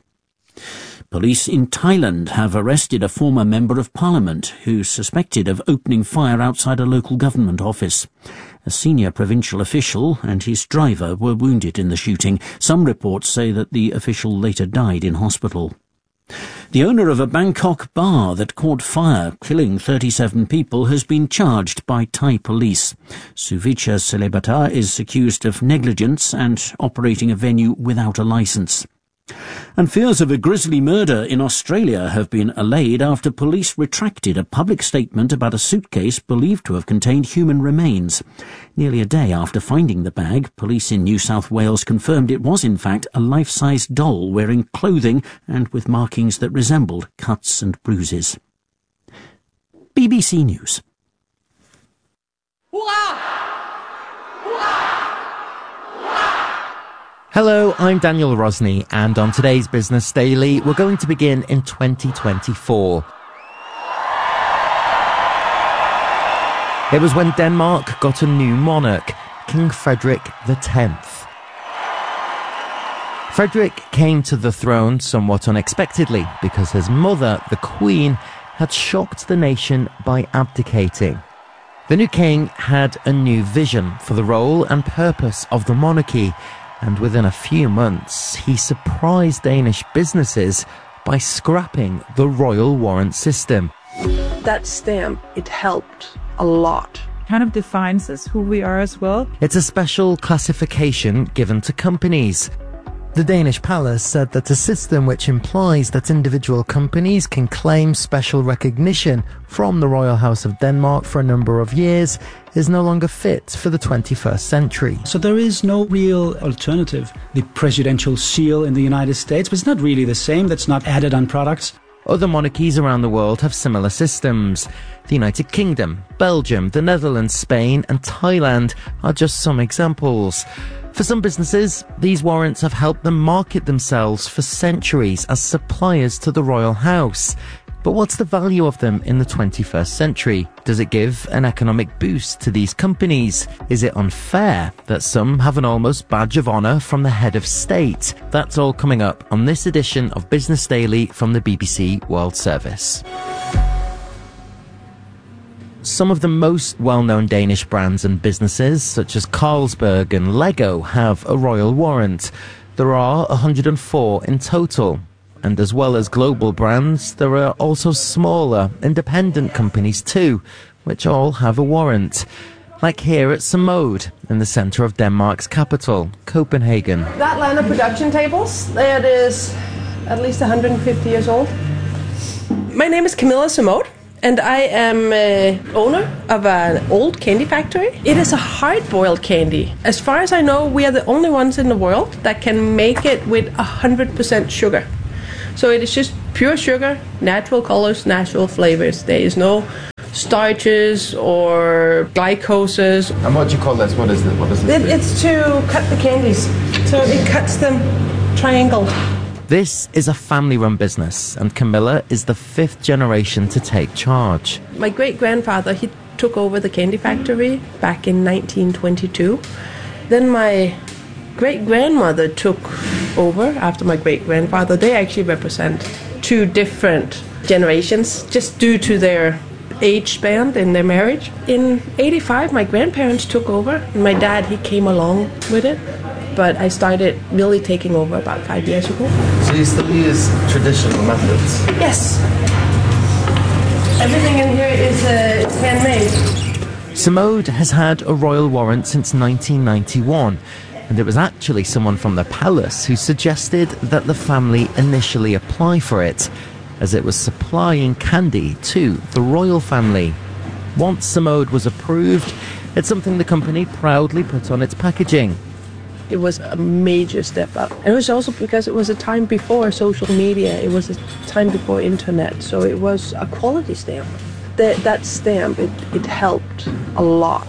H: Police in Thailand have arrested a former member of parliament who's suspected of opening fire outside a local government office. A senior provincial official and his driver were wounded in the shooting. Some reports say that the official later died in hospital. The owner of a Bangkok bar that caught fire, killing thirty-seven people, has been charged by Thai police. Suvicha Selebata is accused of negligence and operating a venue without a licence. And fears of a grisly murder in Australia have been allayed after police retracted a public statement about a suitcase believed to have contained human remains. Nearly a day after finding the bag, police in New South Wales confirmed it was in fact a life-size doll wearing clothing and with markings that resembled cuts and bruises. B B C News.
G: Hello, I'm Daniel Rosney, and on today's Business Daily, we're going to begin in twenty twenty-four. It was when Denmark got a new monarch, King Frederick the tenth. Frederick came to the throne somewhat unexpectedly because his mother, the Queen, had shocked the nation by abdicating. The new king had a new vision for the role and purpose of the monarchy, and within a few months, he surprised Danish businesses by scrapping the royal warrant system.
U: That stamp, it helped a lot.
J: Kind of defines us, who we are as well.
G: It's a special classification given to companies. The Danish palace said that a system which implies that individual companies can claim special recognition from the Royal House of Denmark for a number of years is no longer fit for the twenty-first century.
I: So there is no real alternative. The presidential seal in the United States, but it's not really the same. That's not added on products.
G: Other monarchies around the world have similar systems. The United Kingdom, Belgium, the Netherlands, Spain and Thailand are just some examples. For some businesses, these warrants have helped them market themselves for centuries as suppliers to the royal house. But what's the value of them in the twenty-first century? Does it give an economic boost to these companies? Is it unfair that some have an almost badge of honour from the head of state? That's all coming up on this edition of Business Daily from the B B C World Service. Some of the most well-known Danish brands and businesses, such as Carlsberg and Lego, have a royal warrant. There are one hundred four in total. And as well as global brands, there are also smaller, independent companies too, which all have a warrant. Like here at Simode, in the centre of Denmark's capital, Copenhagen.
L: That line of production tables, that is at least one hundred fifty years old. My name is Camilla Simode, and I am uh, owner of an old candy factory. It is a hard-boiled candy. As far as I know, we are the only ones in the world that can make it with one hundred percent sugar. So it is just pure sugar, natural colors, natural flavors. There is no starches or glycoses.
N: And what do you call this? What is it? What is
L: it? It's to cut the candies. So it cuts them triangle.
G: This is a family-run business, and Camilla is the fifth generation to take charge.
L: My great-grandfather, he took over the candy factory back in nineteen twenty-two. Then my great-grandmother took over after my great-grandfather. They actually represent two different generations just due to their age span in their marriage. In eighty-five, my grandparents took over, and my dad, he came along with it. But I started really taking over about five years ago.
N: So you still use traditional methods?
L: Yes. Everything in here is uh, handmade.
G: Simode has had a royal warrant since nineteen ninety-one, and it was actually someone from the palace who suggested that the family initially apply for it, as it was supplying candy to the royal family. Once Simode was approved, it's something the company proudly put on its packaging.
L: It was a major step up. And it was also because it was a time before social media. It was a time before internet. So it was a quality stamp. That, that stamp, it, it helped a lot.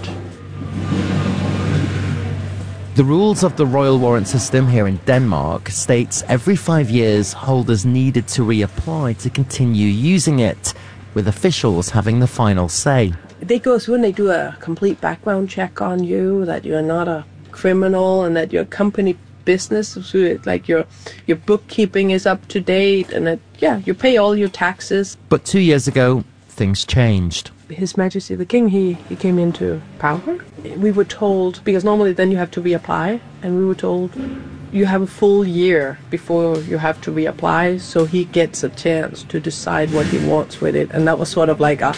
G: The rules of the royal warrant system here in Denmark states every five years holders needed to reapply to continue using it, with officials having the final say.
L: They go through and they do a complete background check on you, that you're not a criminal and that your company business, like your your bookkeeping is up to date, and that, yeah, you pay all your taxes.
G: But two years ago, things changed.
L: His Majesty the King, he, he came into power. We were told, because normally then you have to reapply, and we were told you have a full year before you have to reapply, so he gets a chance to decide what he wants with it. And that was sort of like a,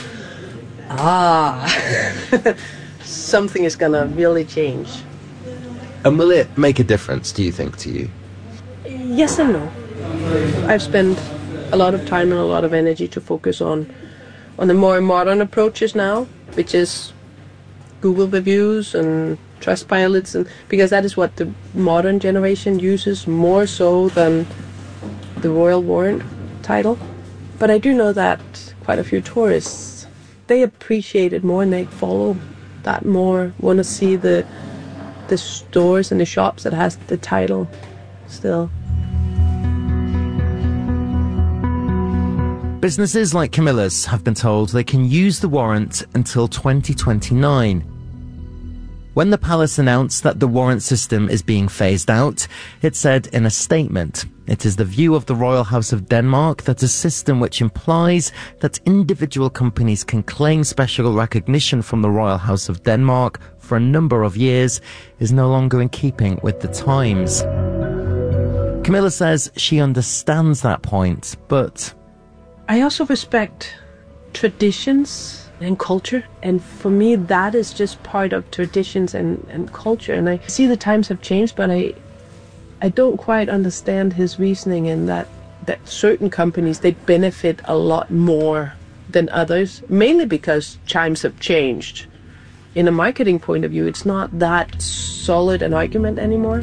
L: ah, something is gonna really change.
N: And will it make a difference, do you think, to you?
L: Yes and no. I've spent a lot of time and a lot of energy to focus on on the more modern approaches now, which is Google reviews and Trustpilots, and because that is what the modern generation uses more so than the royal warrant title. But I do know that quite a few tourists, they appreciate it more and they follow that more, want to see the the stores and the shops that has the title still.
G: Businesses like Camilla's have been told they can use the warrant until twenty twenty-nine. When the palace announced that the warrant system is being phased out, it said in a statement, "It is the view of the Royal House of Denmark that a system which implies that individual companies can claim special recognition from the Royal House of Denmark for a number of years is no longer in keeping with the times." Camilla says she understands that point, but
L: I also respect traditions and culture, and for me that is just part of traditions and, and culture. And I see the times have changed, but I I don't quite understand his reasoning in that that certain companies, they benefit a lot more than others, mainly because times have changed. In a marketing point of view, it's not that solid an argument anymore.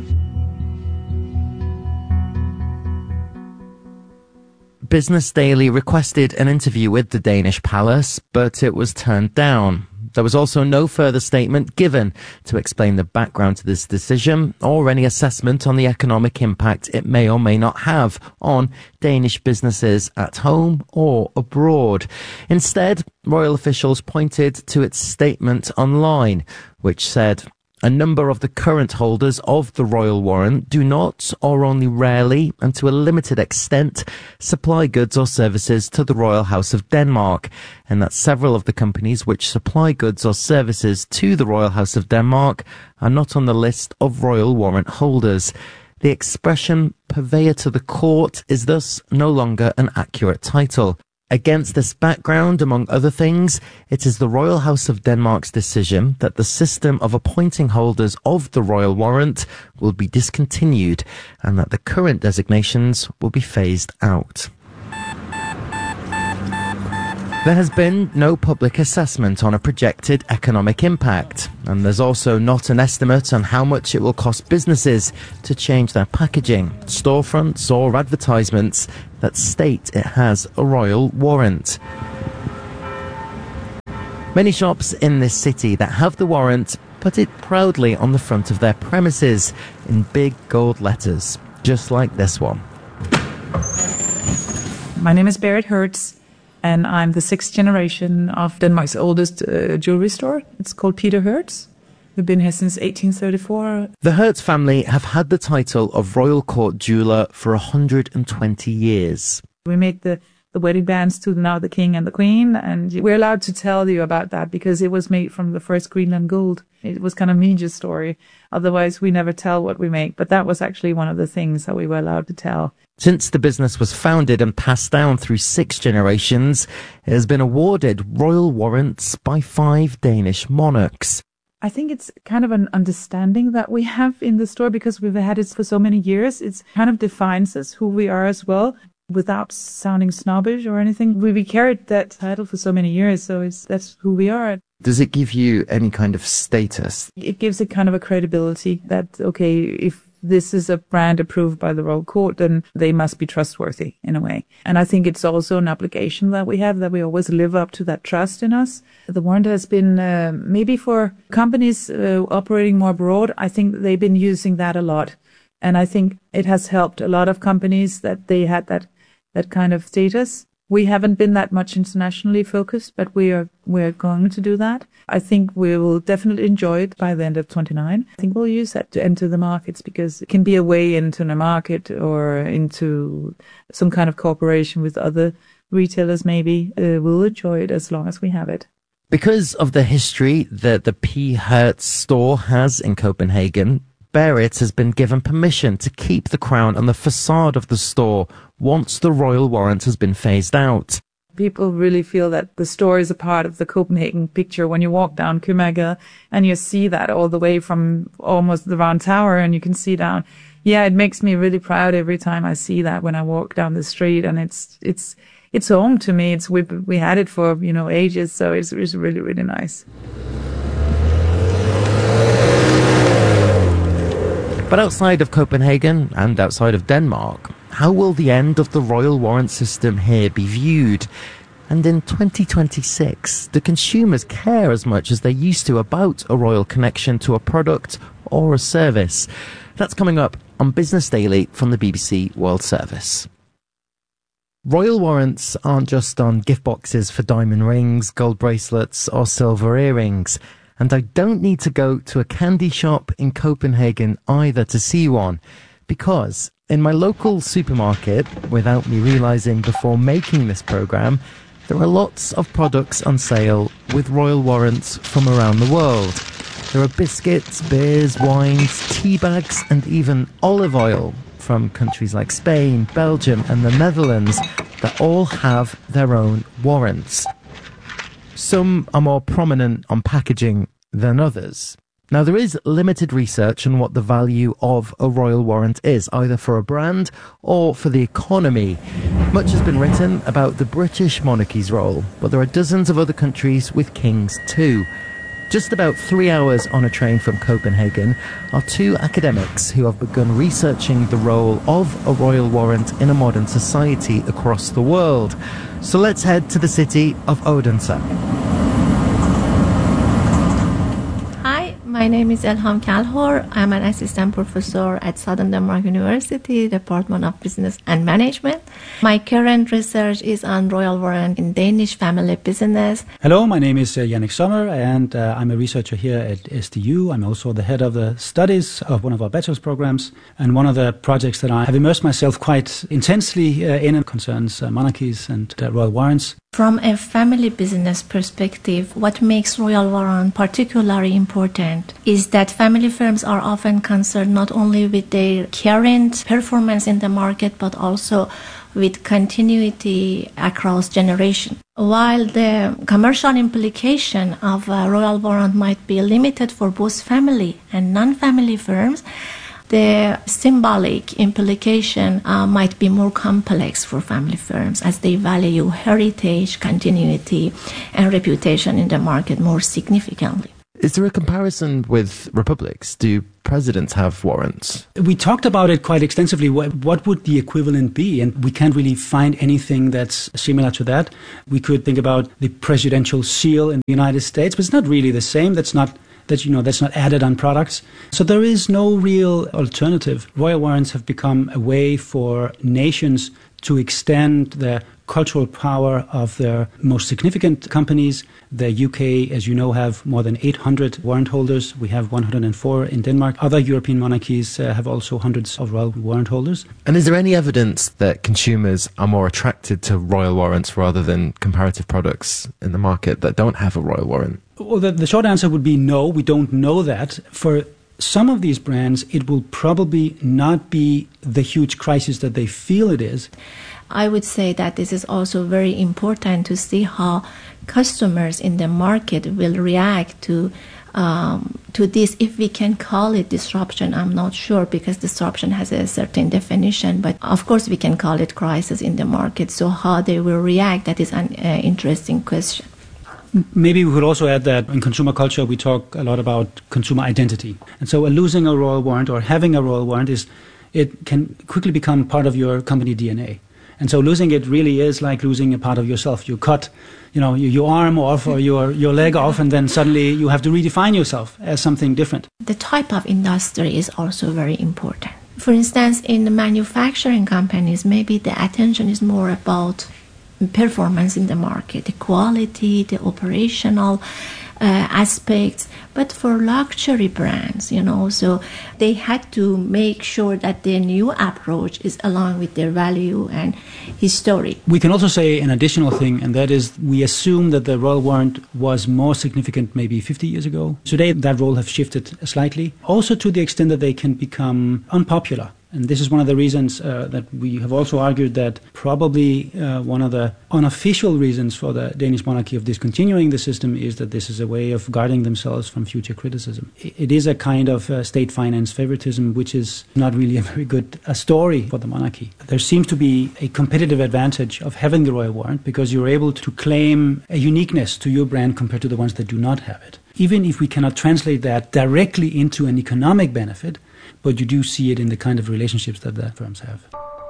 G: Business Daily requested an interview with the Danish palace, but it was turned down. There was also no further statement given to explain the background to this decision or any assessment on the economic impact it may or may not have on Danish businesses at home or abroad. Instead, royal officials pointed to its statement online, which said, A number of the current holders of the royal warrant do not, or only rarely, and to a limited extent, supply goods or services to the Royal House of Denmark, and that several of the companies which supply goods or services to the Royal House of Denmark are not on the list of royal warrant holders. The expression purveyor to the court is thus no longer an accurate title. Against this background, among other things, it is the Royal House of Denmark's decision that the system of appointing holders of the royal warrant will be discontinued and that the current designations will be phased out. There has been no public assessment on a projected economic impact, and there's also not an estimate on how much it will cost businesses to change their packaging, storefronts or advertisements that state it has a royal warrant. Many shops in this city that have the warrant put it proudly on the front of their premises in big gold letters, just like this one.
K: My name is Berit Hertz, and I'm the sixth generation of Denmark's oldest uh, jewelry store. It's called Peter Hertz. We've been here since eighteen thirty-four.
G: The Hertz family have had the title of Royal Court Jeweller for one hundred twenty years.
K: We made the, the wedding bands to now the king and the queen, and we're allowed to tell you about that because it was made from the first Greenland gold. It was kind of media story. Otherwise, we never tell what we make, but that was actually one of the things that we were allowed to tell.
G: Since the business was founded and passed down through six generations, it has been awarded royal warrants by five Danish monarchs.
K: I think it's kind of an understanding that we have in the store because we've had it for so many years. It kind of defines us, who we are as well, without sounding snobbish or anything. We've carried that title for so many years, so it's that's who we are.
G: Does it give you any kind of status?
K: It gives it kind of a credibility that, okay, if this is a brand approved by the Royal Court, then they must be trustworthy in a way. And I think it's also an obligation that we have, that we always live up to that trust in us. The warrant has been, uh, maybe for companies uh, operating more abroad, I think they've been using that a lot. And I think it has helped a lot of companies that they had that, that kind of status. We haven't been that much internationally focused, but we are we're going to do that. I think we will definitely enjoy it by the end of twenty-nine. I think we'll use that to enter the markets because it can be a way into the market or into some kind of cooperation with other retailers maybe. Uh, we'll enjoy it as long as we have it.
G: Because of the history that the P. Hertz store has in Copenhagen, Berit has been given permission to keep the crown on the facade of the store once the royal warrant has been phased out.
K: People really feel that the store is a part of the Copenhagen picture when you walk down Købmagergade and you see that all the way from almost the Round Tower and you can see down. Yeah, it makes me really proud every time I see that when I walk down the street, and it's it's it's home to me. It's we we had it for, you know, ages, so it's, it's really, really nice.
G: But outside of Copenhagen and outside of Denmark, how will the end of the royal warrant system here be viewed? And in twenty twenty-six, do consumers care as much as they used to about a royal connection to a product or a service? That's coming up on Business Daily from the B B C World Service. Royal warrants aren't just on gift boxes for diamond rings, gold bracelets or silver earrings. And I don't need to go to a candy shop in Copenhagen either to see one, because in my local supermarket, without me realising before making this programme, there are lots of products on sale with royal warrants from around the world. There are biscuits, beers, wines, tea bags and even olive oil from countries like Spain, Belgium and the Netherlands that all have their own warrants. Some are more prominent on packaging than others. Now, there is limited research on what the value of a royal warrant is, either for a brand or for the economy. Much has been written about the British monarchy's role, but there are dozens of other countries with kings too. Just about three hours on a train from Copenhagen are two academics who have begun researching the role of a royal warrant in a modern society across the world. So let's head to the city of Odense.
M: My name is Elham Kalhor. I'm an assistant professor at Southern Denmark University, Department of Business and Management. My current research is on royal warrant in Danish family business.
I: Hello, my name is uh, Jannik Sommer, and uh, I'm a researcher here at S D U. I'm also the head of the studies of one of our bachelor's programs, and one of the projects that I have immersed myself quite intensely uh, in concerns uh, monarchies and uh, royal warrants.
M: From a family business perspective, what makes royal warrant particularly important is that family firms are often concerned not only with their current performance in the market, but also with continuity across generations. While the commercial implication of a royal warrant might be limited for both family and non-family firms, the symbolic implication uh, might be more complex for family firms as they value heritage, continuity, and reputation in the market more significantly.
G: Is there a comparison with republics? Do presidents have warrants?
I: We talked about it quite extensively. What, what would the equivalent be? And we can't really find anything that's similar to that. We could think about the presidential seal in the United States, but it's not really the same. That's not that you know that's not added on products. So there is no real alternative. Royal warrants have become a way for nations to extend the cultural power of their most significant companies. The U K, as you know, have more than eight hundred warrant holders. We have one hundred four in Denmark. Other European monarchies uh, have also hundreds of royal warrant holders.
G: And is there any evidence that consumers are more attracted to royal warrants rather than comparative products in the market that don't have a royal warrant?
I: Well, the, the short answer would be no, we don't know that. For some of these brands, it will probably not be the huge crisis that they feel it is.
M: I would say that this is also very important to see how customers in the market will react to um, to this. If we can call it disruption, I'm not sure, because disruption has a certain definition. But of course, we can call it crisis in the market. So how they will react, that is an uh, interesting question.
I: Maybe we could also add that in consumer culture, we talk a lot about consumer identity. And so uh, losing a royal warrant or having a royal warrant is, it can quickly become part of your company D N A. And so losing it really is like losing a part of yourself. You cut, you know, your, your arm off or your, your leg off, and then suddenly you have to redefine yourself as something different.
M: The type of industry is also very important. For instance, in the manufacturing companies, maybe the attention is more about performance in the market, the quality, the operational uh, aspects. But for luxury brands, you know, so they had to make sure that their new approach is along with their value and history.
I: We can also say an additional thing, and that is we assume that the royal warrant was more significant maybe fifty years ago. Today, that role has shifted slightly, also to the extent that they can become unpopular. And this is one of the reasons uh, that we have also argued that probably uh, one of the unofficial reasons for the Danish monarchy of discontinuing the system is that this is a way of guarding themselves from future criticism. It is a kind of uh, state-financed favoritism, which is not really a very good uh, story for the monarchy. There seems to be a competitive advantage of having the royal warrant because you're able to claim a uniqueness to your brand compared to the ones that do not have it. Even if we cannot translate that directly into an economic benefit, but you do see it in the kind of relationships that the firms have.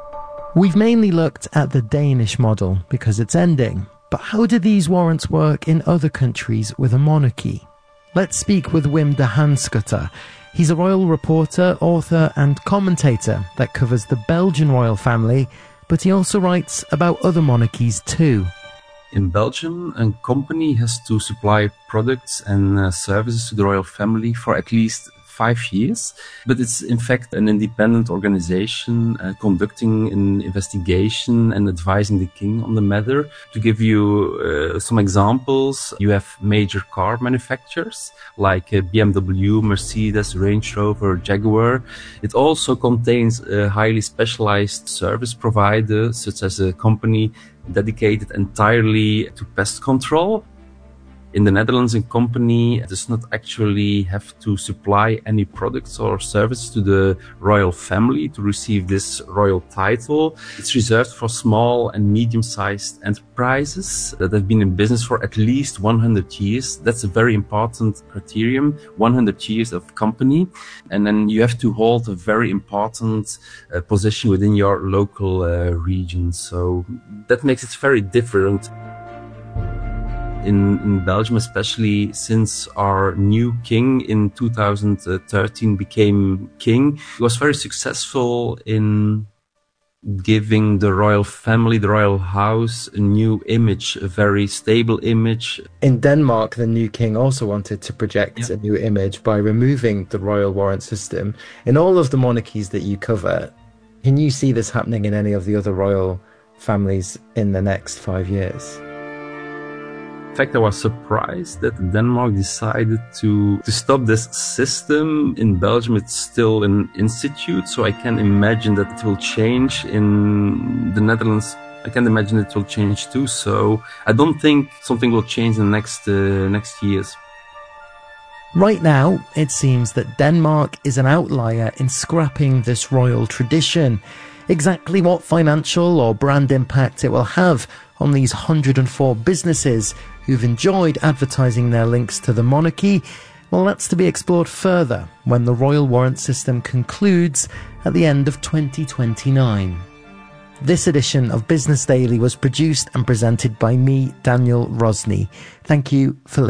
G: We've mainly looked at the Danish model because it's ending, but how do these warrants work in other countries with a monarchy? Let's speak with Wim de Hanskutter. He's a royal reporter, author and commentator that covers the Belgian royal family, but he also writes about other monarchies too.
O: In Belgium, a company has to supply products and uh, services to the royal family for at least five years, but it's in fact an independent organization uh, conducting an investigation and advising the king on the matter. To give you uh, some examples, you have major car manufacturers like uh, B M W, Mercedes, Range Rover, Jaguar. It also contains a highly specialized service provider, such as a company dedicated entirely to pest control. In the Netherlands, a company does not actually have to supply any products or services to the royal family to receive this royal title. It's reserved for small and medium-sized enterprises that have been in business for at least one hundred years. That's a very important criterion, one hundred years of company. And then you have to hold a very important uh, position within your local uh, region. So that makes it very different. in, in Belgium, especially since our new king in two thousand thirteen became king. He was very successful in giving the royal family, the royal house, a new image, a very stable image.
G: In Denmark, the new king also wanted to project yeah. a new image by removing the royal warrant system. In all of the monarchies that you cover, can you see this happening in any of the other royal families in the next five years?
O: In fact, I was surprised that Denmark decided to, to stop this system. In Belgium, it's still an institute, so I can imagine that it will change. In the Netherlands, I can imagine it will change too. So I don't think something will change in the next, uh, next years.
G: Right now, it seems that Denmark is an outlier in scrapping this royal tradition. Exactly what financial or brand impact it will have on these one hundred four businesses who've enjoyed advertising their links to the monarchy, well, that's to be explored further when the royal warrant system concludes at the end of twenty twenty-nine. This edition of Business Daily was produced and presented by me, Daniel Rosney. Thank you for listening.